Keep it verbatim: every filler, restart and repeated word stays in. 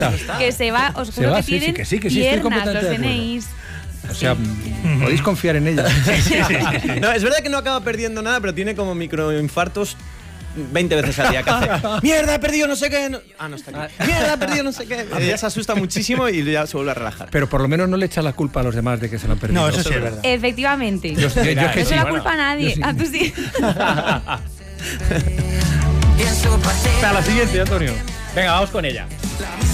Que se va, os Se juro va, que sí, tienen sí, que sí, que sí, estoy piernas completamente los de acuerdo. D N Is. O sea, podéis confiar en ella. No, es verdad que no acaba perdiendo nada, pero tiene como microinfartos veinte veces al día. Que hace, ¡mierda, he perdido no sé qué! No- ah, no está aquí. ¡Mierda, he perdido no sé qué! Ella se asusta muchísimo y ya se vuelve a relajar. Pero por lo menos no le echa la culpa a los demás de que se lo han perdido. No, eso sí es verdad. Efectivamente. Yo, yo- yo es que No se sí. la culpa a nadie. A tú sí. Para la siguiente, Antonio. Venga, vamos con ella.